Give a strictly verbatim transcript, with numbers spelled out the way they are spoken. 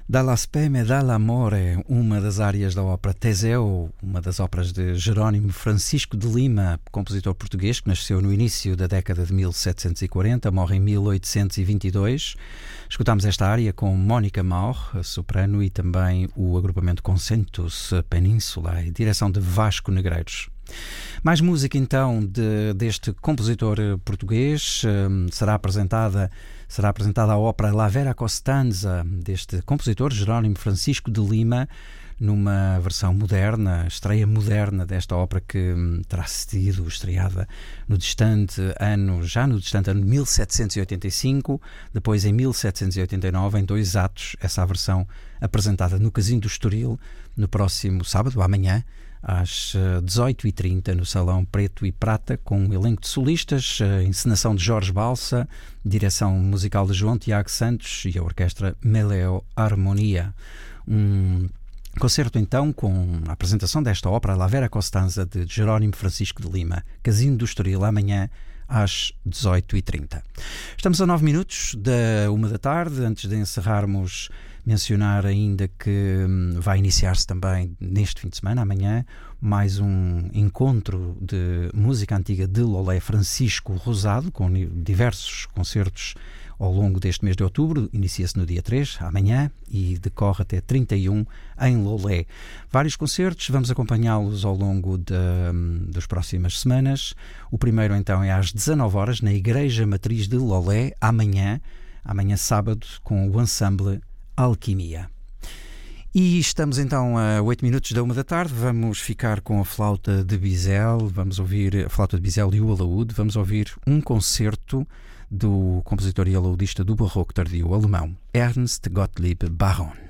Dalla speme dall'amore, uma das áreas da ópera Teseu, uma das óperas de Jerónimo Francisco de Lima, compositor português que nasceu no início da década de mil setecentos e quarenta, morre em mil oitocentos e vinte e dois. Escutámos esta área com Mónica Maur, soprano, e também o agrupamento Concentus Península, e direção de Vasco Negreiros. Mais música então de, deste compositor português. Um, será apresentada será apresentada a ópera La Vera Costanza deste compositor Jerónimo Francisco de Lima, numa versão moderna, estreia moderna desta ópera que hum, terá sido estreada no distante ano, já no distante ano de mil setecentos e oitenta e cinco, depois em mil setecentos e oitenta e nove, em dois atos, essa versão apresentada no Casino do Estoril no próximo sábado, amanhã, às dezoito e trinta, no Salão Preto e Prata, com um elenco de solistas, a encenação de Jorge Balsa, direção musical de João Tiago Santos e a orquestra Meleo Harmonia. Um concerto, então, com a apresentação desta ópera La Vera Costanza de Jerónimo Francisco de Lima, Casino do Estoril, amanhã às dezoito e trinta. Estamos a nove minutos da uma da tarde. Antes de encerrarmos, mencionar ainda que vai iniciar-se também neste fim de semana, amanhã, mais um encontro de música antiga de Lolé Francisco Rosado, com diversos concertos ao longo deste mês de outubro. Inicia-se no dia três, amanhã, e decorre até trinta e um em Lolé. Vários concertos, vamos acompanhá-los ao longo de, das próximas semanas. O primeiro então é às dezanove horas na Igreja Matriz de Lolé, amanhã, amanhã sábado, com o ensemble Alquimia. E estamos então a oito minutos da uma da tarde. Vamos ficar com a flauta de Bisel, vamos ouvir a flauta de Bisel e o alaúde, vamos ouvir um concerto do compositor e alaudista do barroco tardio alemão Ernst Gottlieb Baron.